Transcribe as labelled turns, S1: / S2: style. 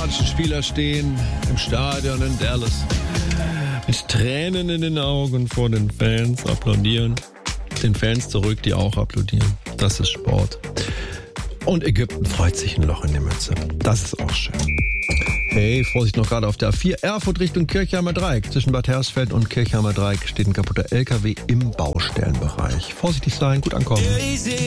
S1: amerikanischen Spieler stehen im Stadion in Dallas mit Tränen in den Augen vor den Fans, applaudieren. Den Fans zurück, die auch applaudieren. Das ist Sport. Und Ägypten freut sich ein Loch in die Mütze. Das ist auch schön. Hey, Vorsicht noch gerade auf der A4 Erfurt Richtung Kirchheimer Dreieck. Zwischen Bad Hersfeld und Kirchheimer Dreieck steht ein kaputter LKW im Baustellenbereich. Vorsichtig sein, gut ankommen.